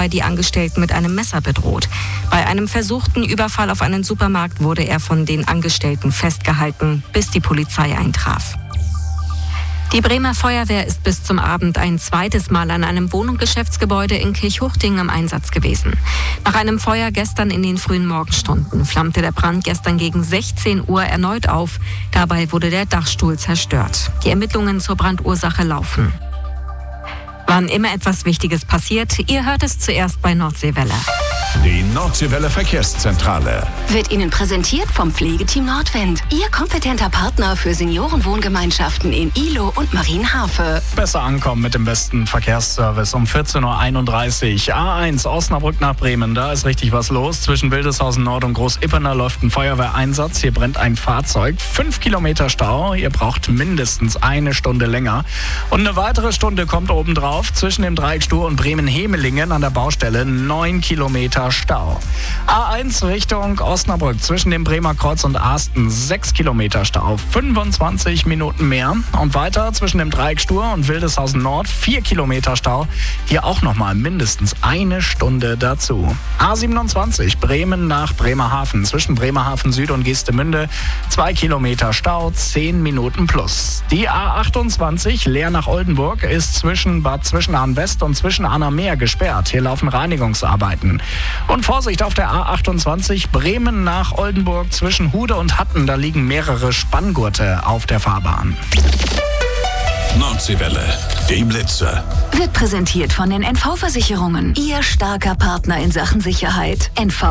Polizei die Angestellten mit einem Messer bedroht. Bei einem versuchten Überfall auf einen Supermarkt wurde er von den Angestellten festgehalten, bis die Polizei eintraf. Die Bremer Feuerwehr ist bis zum Abend ein zweites Mal an einem Wohn- und Geschäftsgebäude in Kirchhuchting im Einsatz gewesen. Nach einem Feuer gestern in den frühen Morgenstunden flammte der Brand gestern gegen 16 Uhr erneut auf. Dabei wurde der Dachstuhl zerstört. Die Ermittlungen zur Brandursache laufen. Wann immer etwas Wichtiges passiert, ihr hört es zuerst bei Nordseewelle. Die Nordseewelle Verkehrszentrale wird Ihnen präsentiert vom Pflegeteam Nordwind. Ihr kompetenter Partner für Seniorenwohngemeinschaften in Ihlow und Marienhafe. Besser ankommen mit dem besten Verkehrsservice um 14.31 Uhr. A1 Osnabrück nach Bremen, da ist richtig was los. Zwischen Wildeshausen Nord und Groß-Ippener läuft ein Feuerwehreinsatz. Hier brennt ein Fahrzeug. 5 Kilometer Stau. Ihr braucht mindestens eine Stunde länger. Und eine weitere Stunde kommt obendrauf. Zwischen dem Dreieck Stur und Bremen-Hemelingen an der Baustelle 9 Kilometer Stau. A1 Richtung Osnabrück zwischen dem Bremer Kreuz und Asten 6 Kilometer Stau, 25 Minuten mehr. Und weiter zwischen dem Dreieck Stur und Wildeshausen Nord 4 Kilometer Stau. Hier auch nochmal mindestens eine Stunde dazu. A27 Bremen nach Bremerhaven zwischen Bremerhaven Süd und Geestemünde 2 Kilometer Stau, 10 Minuten plus. Die A28 Leer nach Oldenburg ist zwischen Bad Zwischenahn West und Zwischenahner Meer gesperrt. Hier laufen Reinigungsarbeiten. Und Vorsicht auf der A28 Bremen nach Oldenburg zwischen Hude und Hatten. Da liegen mehrere Spanngurte auf der Fahrbahn. Nordseewelle, die Blitzer. Wird präsentiert von den NV-Versicherungen. Ihr starker Partner in Sachen Sicherheit.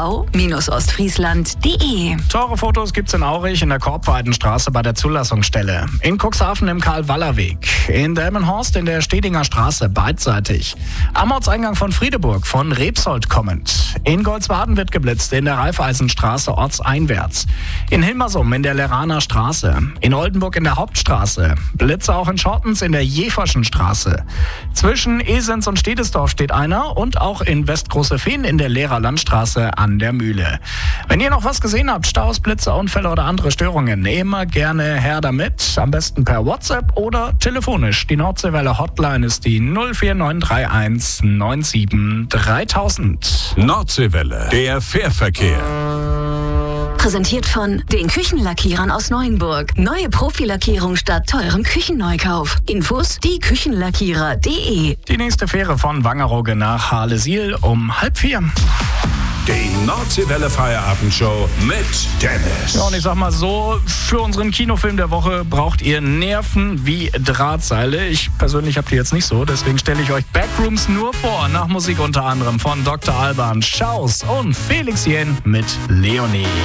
NV-Ostfriesland.de. Teure Fotos gibt's in Aurich in der Korbweidenstraße bei der Zulassungsstelle. In Cuxhaven im Karl-Waller-Weg. In Delmenhorst in der Stedinger Straße beidseitig. Am Ortseingang von Friedeburg von Rebsold kommend. In Goldswaden wird geblitzt in der Raiffeisenstraße ortseinwärts. In Hilmersum in der Leraner Straße. In Oldenburg in der Hauptstraße. Blitze auch in Schortens in der Jeferschen Straße. Zwischen Esens und Stedesdorf steht einer und auch in Westgroße-Fehn in der Lehrer Landstraße an der Mühle. Wenn ihr noch was gesehen habt, Staus, Blitze, Unfälle oder andere Störungen, immer gerne her damit. Am besten per WhatsApp oder telefonisch. Die Nordseewelle Hotline ist die 04931 97 3000. Nordseewelle, der Fährverkehr. Präsentiert von den Küchenlackierern aus Neuenburg. Neue Profilackierung statt teurem Küchenneukauf. Infos dieküchenlackierer.de. Die nächste Fähre von Wangerooge nach Harlesiel um 3:30. Die Nordseewelle Feierabendshow mit Dennis. Ja, und ich sag mal so, für unseren Kinofilm der Woche braucht ihr Nerven wie Drahtseile. Ich persönlich habe die jetzt nicht so, deswegen stelle ich euch Backrooms nur vor, nach Musik unter anderem von Dr. Alban, Schaus und Felix Jähn mit Leonie.